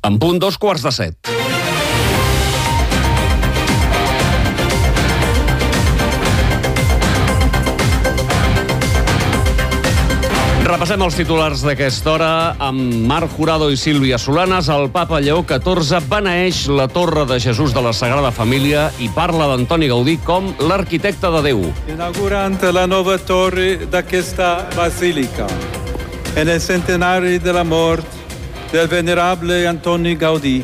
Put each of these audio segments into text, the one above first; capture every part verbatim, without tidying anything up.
En punt, dos quarts de set. Repassem els titulars d'aquesta hora amb Marc Jurado i Sílvia Solanes. El papa Lleó catorze beneeix la Torre de Jesús de la Sagrada Família i parla d'Antoni Gaudí com l'arquitecte de Déu. Inaugurant la nova torre d'aquesta basílica, en el centenari de la mort del venerable Antoni Gaudí.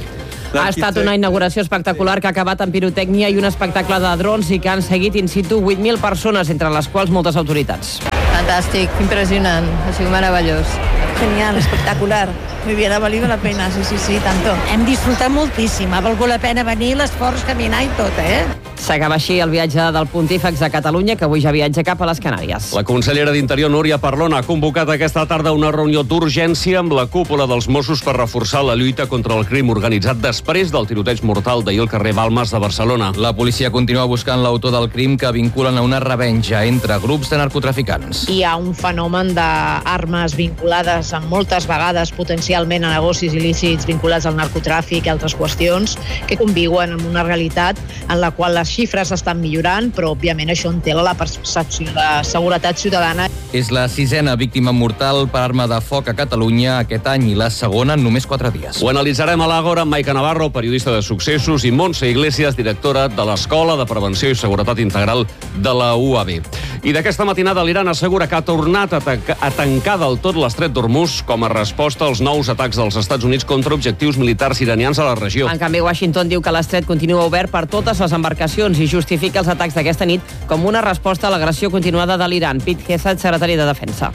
Ha estat una inauguració espectacular que ha acabat amb pirotècnia i un espectacle de drons i que han seguit in situ vuit mil persones, entre les quals moltes autoritats. Fantàstic, impressionant, ha sigut meravellós. Genial, espectacular. Muy bien, ha valido la pena, sí, sí, sí, tanto. Hem disfrutat moltíssim, ha valgut la pena venir, l'esforç, caminar i tot, eh? S'acaba així el viatge del Pontífex a Catalunya, que avui ja viatja cap a les Canàries. La consellera d'Interior, Núria Parlon, ha convocat aquesta tarda una reunió d'urgència amb la cúpula dels Mossos per reforçar la lluita contra el crim organitzat després del tiroteig mortal d'ahir al carrer Balmes de Barcelona. La policia continua buscant l'autor del crim que vinculen a una revenja entre grups de narcotraficants. Hi ha un fenomen d'armes vinculades amb moltes vegades potencialment a negocis il·lícits vinculats al narcotràfic i altres qüestions que conviuen amb una realitat en la qual les xifres estan millorant, però òbviament això entela la percepció de seguretat ciutadana. És la sisena víctima mortal per arma de foc a Catalunya aquest any i la segona en només quatre dies. Ho analitzarem a l'Àgora amb Maica Navarro, periodista de Successos, i Montse Iglesias, directora de l'Escola de Prevenció i Seguretat Integral de la U A B. I d'aquesta matinada l'Iran assegura que ha tornat a, a tancar del tot l'estret d'Hormuz com a resposta als nous atacs dels Estats Units contra objectius militars iranians a la regió. En canvi, Washington diu que l'estret continua obert per totes les embarcacions i justifica els atacs d'aquesta nit com una resposta a l'agressió continuada de l'Iran. Pete Hegseth, secretari de Defensa.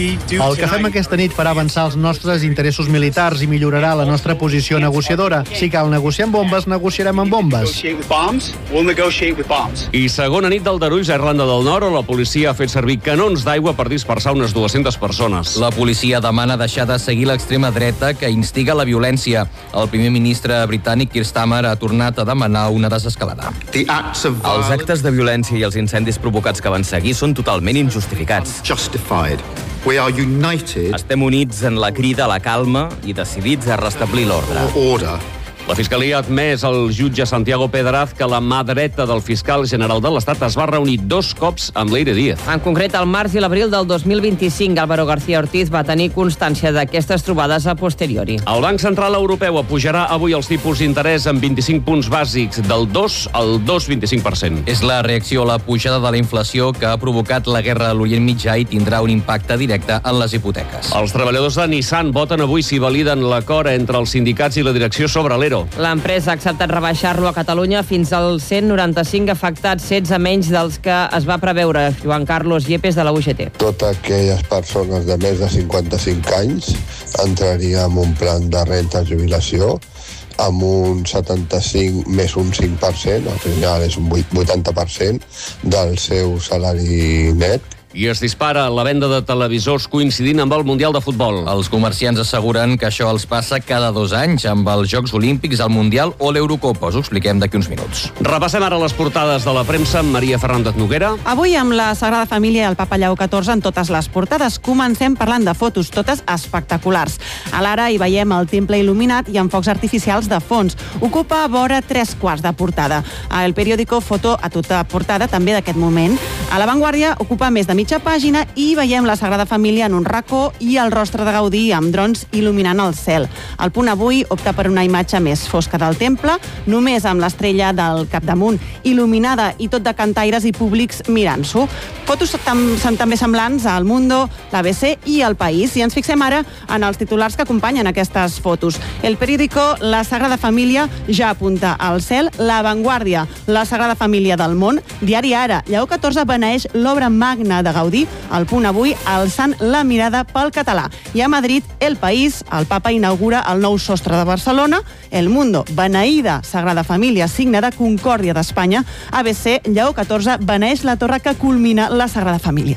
El que fem aquesta nit farà avançar els nostres interessos militars i millorarà la nostra posició negociadora. Si cal negociar amb bombes, negociarem amb bombes. I segona nit d'aldarulls a Irlanda del Nord, on la policia ha fet servir canons d'aigua per dispersar unes dues-centes persones. La policia demana deixar de seguir l'extrema dreta que instiga la violència. El primer ministre britànic Keir Starmer ha tornat a demanar una desescalada. Els actes de violència i els incendis provocats que van seguir són totalment injustificats. Estem units en la crida a la calma i decidits a restablir l'ordre. La Fiscalia ha admès al jutge Santiago Pedraz que la mà dreta del fiscal general de l'Estat es va reunir dos cops amb Leire Díez. En concret, al març i l'abril del dos mil vint-i-cinc, Álvaro García Ortiz va tenir constància d'aquestes trobades a posteriori. El Banc Central Europeu apujarà avui els tipus d'interès en vint-i-cinc punts bàsics, del dos al dos coma vint-i-cinc per cent. És la reacció a la pujada de la inflació que ha provocat la guerra a l'Orient Mitjà i tindrà un impacte directe en les hipoteques. Els treballadors de Nissan voten avui si validen l'acord entre els sindicats i la direcció sobre l'E R O. L'empresa ha acceptat rebaixar-lo a Catalunya fins als cent noranta-cinc afectats, setze menys dels que es va preveure. Joan Carlos Yepes, de la U G T. Totes aquelles persones de més de cinquanta-cinc anys entraria en un plan de renta de jubilació amb un setanta-cinc més un cinc per cent, al final és un vuitanta per cent del seu salari net. I es dispara la venda de televisors coincidint amb el Mundial de Futbol. Els comerciants asseguren que això els passa cada dos anys amb els Jocs Olímpics, el Mundial o l'Eurocopa. Us ho expliquem d'aquí uns minuts. Repassem ara les portades de la premsa amb Maria Fernández Noguera. Avui amb la Sagrada Família i el Papa Lleó catorze en totes les portades. Comencem parlant de fotos, totes espectaculars. A l'ara hi veiem el temple il·luminat i amb focs artificials de fons. Ocupa vora tres quarts de portada. El periòdico foto a tota portada també d'aquest moment. A La Vanguardia ocupa més de mitja pàgina i veiem la Sagrada Família en un racó i el rostre de Gaudí amb drons il·luminant el cel. El Punt Avui opta per una imatge més fosca del temple, només amb l'estrella del capdamunt il·luminada i tot de cantaires i públics mirant-s'ho. Fotos tam són també semblants al Mundo, l'A B C i El País. I ens fixem ara en els titulars que acompanyen aquestes fotos. El periòdico La Sagrada Família ja apunta al cel. La Vanguardia, La Sagrada Família del món. Diari Ara, Lleó catorze beneeix l'obra magna de Gaudí. El Punt Avui, alçant la mirada pel català. I a Madrid, El País, el papa inaugura el nou sostre de Barcelona. El Mundo, beneïda Sagrada Família, signe de concòrdia d'Espanya. A B C, Lleó catorze beneeix la torre que culmina la Sagrada Família.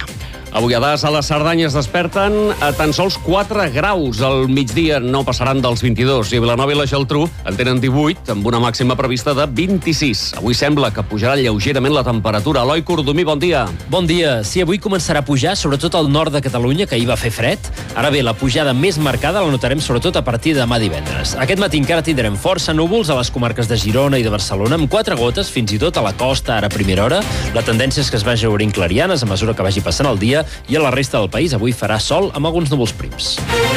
Avui a Das, a la Cerdanya es desperten a tan sols quatre graus. Al migdia no passaran dels vint-i-dos. I a Vilanova i la Geltrú en tenen divuit, amb una màxima prevista de vint-i-sis. Avui sembla que pujarà lleugerament la temperatura. Eloi Cordomí, bon dia. Bon dia. Sí, avui començarà a pujar, sobretot al nord de Catalunya, que ahir va fer fred. Ara bé, la pujada més marcada la notarem sobretot a partir de demà divendres. Aquest matí encara tindrem força núvols a les comarques de Girona i de Barcelona, amb quatre gotes fins i tot a la costa ara a primera hora. La tendència és que es vagi obrint clarianes a mesura que vagi passant el dia, i a la resta del país avui farà sol amb alguns núvols prims.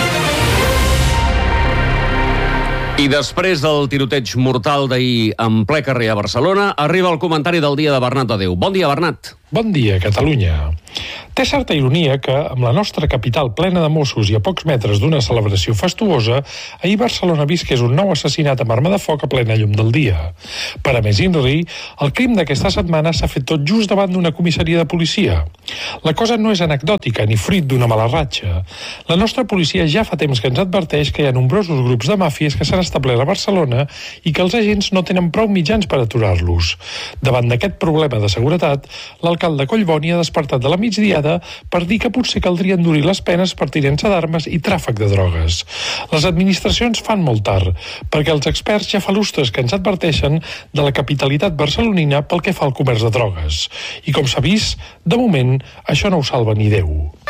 I després del tiroteig mortal d'ahir en ple carrer a Barcelona, arriba el comentari del dia de Bernat de Déu. Bon dia, Bernat. Bon dia, Catalunya. Té certa ironia que, amb la nostra capital plena de Mossos i a pocs metres d'una celebració fastuosa, ahir Barcelona visqués un nou assassinat amb arma de foc a plena llum del dia. Per a més inri, el crim d'aquesta setmana s'ha fet tot just davant d'una comissaria de policia. La cosa no és anecdòtica ni fruit d'una mala ratxa. La nostra policia ja fa temps que ens adverteix que hi ha nombrosos grups de màfies que s'han establert a Barcelona i que els agents no tenen prou mitjans per aturar-los. Davant d'aquest problema de seguretat, l'alcalde Collboni ha despertat de la migdiada per dir que potser caldria endurir les penes per tinença d'armes i tràfic de drogues. Les administracions fan molt tard, perquè els experts ja fa lustres que ens adverteixen de la capitalitat barcelonina pel que fa al comerç de drogues. I com s'ha vist, de moment, això no ho salva ni Déu.